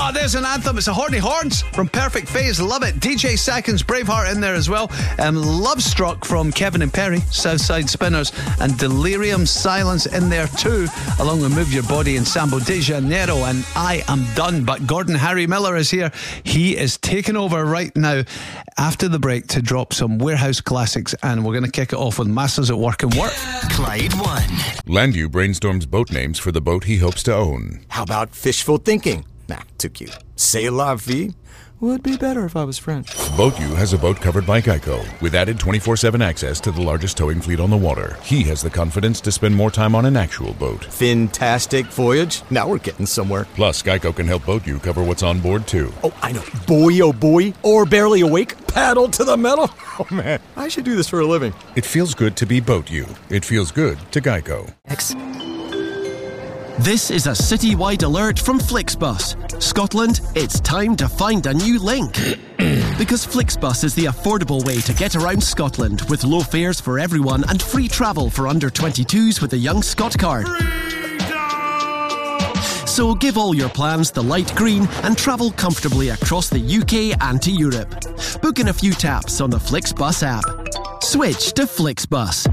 Oh, there's an anthem. It's a Horny Horns from Perfect Phase. Love it. DJ Seconds, Braveheart in there as well. Love Struck from Kevin and Perry, Southside Spinners, and Delirium Silence in there too, along with Move Your Body and Sambo de Janeiro and I Am Done. But Gordon Harry Miller is here. He is taking over right now after the break to drop some Warehouse classics, and we're going to kick it off with Masters at Work and Work. Clyde 1. Landu brainstorms boat names for the boat he hopes to own. How about Fishful Thinking? Nah, too cute. C'est la vie? Would be better if I was French. BoatU has a boat covered by Geico, with added 24/7 access to the largest towing fleet on the water. He has the confidence to spend more time on an actual boat. Fantastic voyage. Now we're getting somewhere. Plus, Geico can help BoatU cover what's on board, too. Oh, I know. Boy, oh boy. Or barely awake. Paddle to the metal. Oh, man. I should do this for a living. It feels good to be BoatU. It feels good to Geico. This is a citywide alert from Flixbus. Scotland, it's time to find a new link. Because Flixbus is the affordable way to get around Scotland, with low fares for everyone and free travel for under 22s with a Young Scot card. So give all your plans the light green and travel comfortably across the UK and to Europe. Book in a few taps on the Flixbus app. Switch to Flixbus.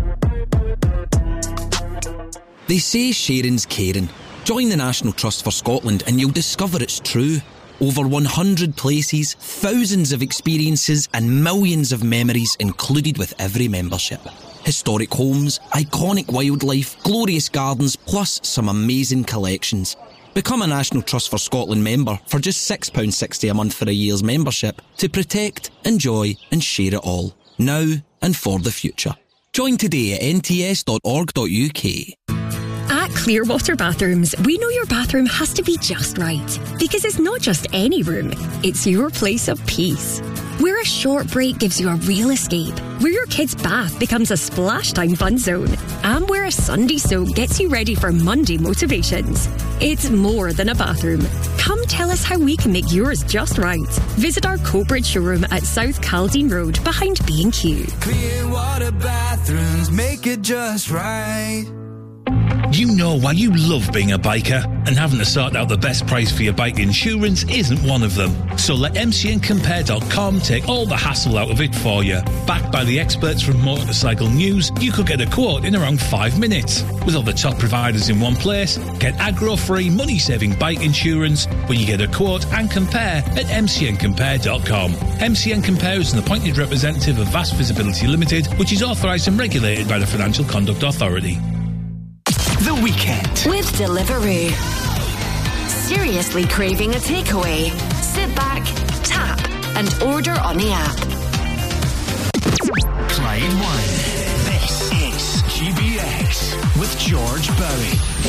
They say sharing's caring. Join the National Trust for Scotland and you'll discover it's true. Over 100 places, thousands of experiences and millions of memories included with every membership. Historic homes, iconic wildlife, glorious gardens, plus some amazing collections. Become a National Trust for Scotland member for just £6.60 a month for a year's membership to protect, enjoy and share it all, now and for the future. Join today at nts.org.uk. At Clearwater Bathrooms, we know your bathroom has to be just right. Because it's not just any room, it's your place of peace. Where a short break gives you a real escape. Where your kid's bath becomes a splash time fun zone. And where a Sunday soak gets you ready for Monday motivations. It's more than a bathroom. Come tell us how we can make yours just right. Visit our Coatbridge showroom at South Caldine Road behind B&Q. Clearwater Bathrooms, make it just right. You know why you love being a biker, and having to sort out the best price for your bike insurance isn't one of them. So let mcncompare.com take all the hassle out of it for you. Backed by the experts from Motorcycle News, you could get a quote in around 5 minutes. With all the top providers in one place, get aggro-free, money-saving bike insurance when you get a quote and compare at mcncompare.com. MCN Compare is an appointed representative of Vast Visibility Limited, which is authorised and regulated by the Financial Conduct Authority. The Weekend with Deliveroo. Seriously craving a takeaway? Sit back, tap, and order on the app. Clyde 1. This is GBX with George Bowie.